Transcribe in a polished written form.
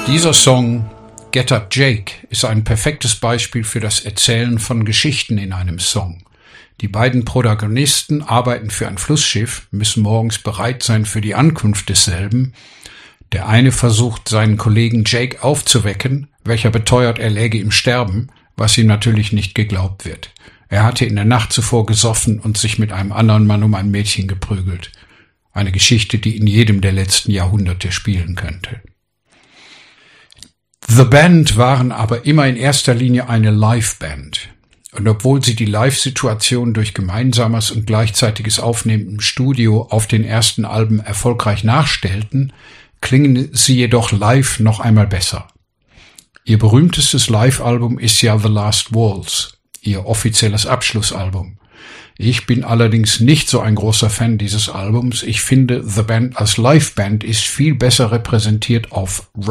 Dieser Song Get Up Jake ist ein perfektes Beispiel für das Erzählen von Geschichten in einem Song. Die beiden Protagonisten arbeiten für ein Flussschiff, müssen morgens bereit sein für die Ankunft desselben. Der eine versucht, seinen Kollegen Jake aufzuwecken, welcher beteuert, er läge im Sterben, was ihm natürlich nicht geglaubt wird. Er hatte in der Nacht zuvor gesoffen und sich mit einem anderen Mann um ein Mädchen geprügelt. Eine Geschichte, die in jedem der letzten Jahrhunderte spielen könnte. The Band waren aber immer in erster Linie eine Live-Band. Und obwohl sie die Live-Situation durch gemeinsames und gleichzeitiges Aufnehmen im Studio auf den ersten Alben erfolgreich nachstellten, klingen sie jedoch live noch einmal besser. Ihr berühmtestes Live-Album ist ja The Last Waltz, ihr offizielles Abschlussalbum. Ich bin allerdings nicht so ein großer Fan dieses Albums. Ich finde, The Band als Live-Band ist viel besser repräsentiert auf